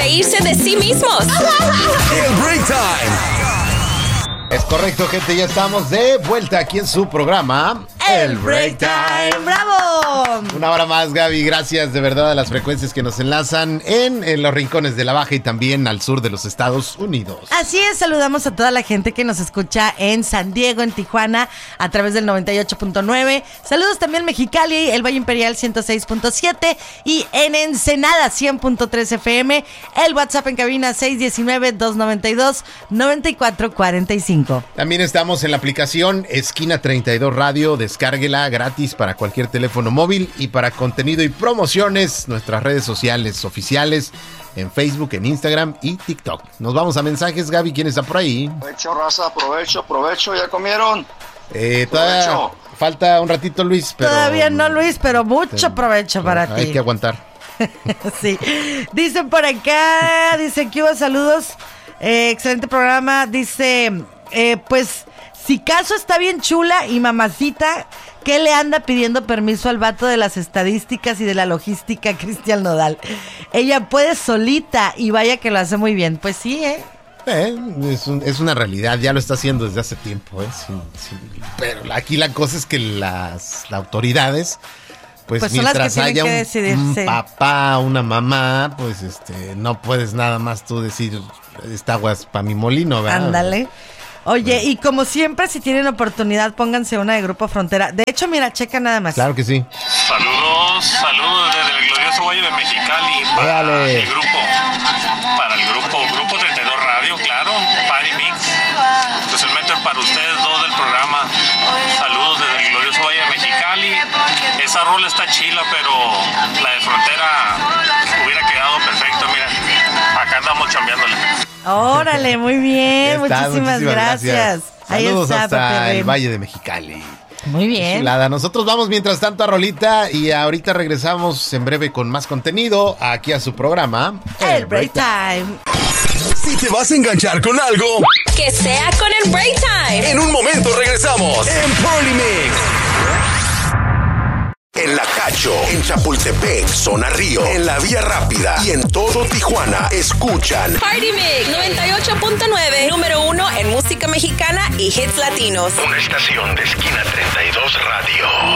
reírse de sí mismos. El Break Time. Es correcto, gente, ya estamos de vuelta aquí en su programa El Break Time. ¡Bravo! Una hora más, Gaby, gracias de verdad a las frecuencias que nos enlazan en los rincones de la Baja y también al sur de los Estados Unidos. Así es, saludamos a toda la gente que nos escucha en San Diego, en Tijuana, a través del 98.9. Saludos también Mexicali, el Valle Imperial 106.7 y en Ensenada 100.3 FM. El WhatsApp en cabina 619-292-9445. También estamos en la aplicación Esquina 32 Radio, descárguela gratis para cualquier teléfono móvil y para contenido y promociones, nuestras redes sociales oficiales en Facebook, en Instagram y TikTok. Nos vamos a mensajes, Gaby, ¿quién está por ahí? Provecho, raza, provecho, ¿ya comieron? Todavía falta un ratito, Luis, pero... Todavía no, Luis, pero mucho provecho para ti. Hay que aguantar. Sí. Dicen por acá, dicen que hubo saludos, excelente programa, dice... pues, si Caso está bien chula y mamacita, ¿qué le anda pidiendo permiso al vato de las estadísticas y de la logística, Cristian Nodal? Ella puede solita y vaya que lo hace muy bien. Pues sí, es una realidad, ya lo está haciendo desde hace tiempo, sí. Pero aquí la cosa es que las autoridades... Pues son las mientras que haya que decidir, un sí. papá, una mamá, pues no puedes nada más tú decir, esta agua es para mi molino, ¿verdad? Ándale. Oye, y como siempre, si tienen oportunidad, pónganse una de Grupo Frontera. De hecho, mira, checa nada más. Claro que sí. Saludos desde el glorioso Valle de Mexicali para Dale. el grupo 32 Radio, claro, Party Mix. Especialmente para ustedes dos del programa. Saludos desde el glorioso Valle de Mexicali. Esa rola está chila, pero la de Frontera hubiera quedado perfecto, mira. Acá andamos chambeándole. Órale, muy bien, muchísimas gracias. Ahí Saludos está, hasta Pepe. el Valle de Mexicali. Muy bien. Chulada. Nosotros vamos mientras tanto a rolita y ahorita regresamos en breve con más contenido aquí a su programa El Break Time. Si te vas a enganchar con algo, Que sea con el Break Time. en un momento regresamos en Polymix. En La Cacho, en Chapultepec, Zona Río, en la Vía Rápida y en todo Tijuana, escuchan Party Mix 98.9, número 1 en música mexicana y hits latinos. una estación de Esquina 32 Radio.